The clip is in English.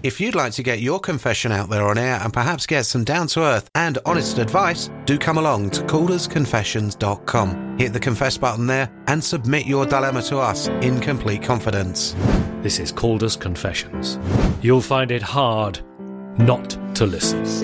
If you'd like to get your confession out there on air and perhaps get some down-to-earth and honest advice, do come along to caldersconfessions.com. Hit the confess button there and submit your dilemma to us in complete confidence. This is Calder's Confessions. You'll find it hard not to listen.